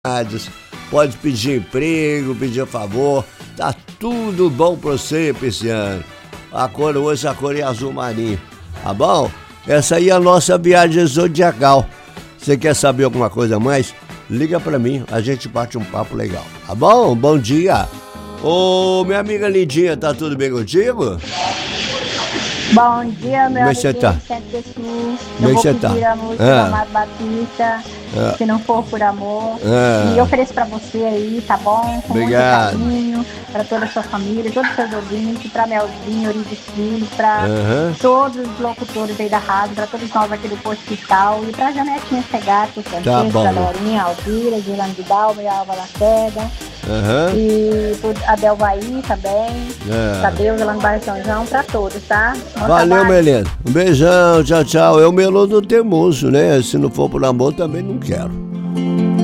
pode pedir emprego, pedir favor, tá tudo bom pra você, Pisciano. A cor hoje, a cor é azul marinho, tá bom? Essa aí é a nossa viagem zodiacal. Você quer saber alguma coisa a mais? Liga pra mim, a gente bate um papo legal, tá bom? Bom dia. Ô, minha amiga lindinha, tá tudo bem contigo? Bom dia, meu Como é que você tá? Eu vou pedir a música Amado Batista, Se Não For Por Amor. E eu ofereço pra você aí, tá bom? Com Obrigado. muito carinho, pra toda a sua família, todos os seus ouvintes, pra Melzinho, Eurides Filho, pra todos os locutores aí da rádio, pra todos nós aqui do Posto Fiscal e pra Janetinha Segato, Francisco, a Dorinha, a Alvira, Girando de Dalma e a Alva Lacerda. E a Delvaí também, Tadeu, lá no bairro São João, pra todos, tá? Valeu, Melena. Um beijão, tchau, tchau. Eu, Melô, não teimoso, né? Se não for por amor, também não quero.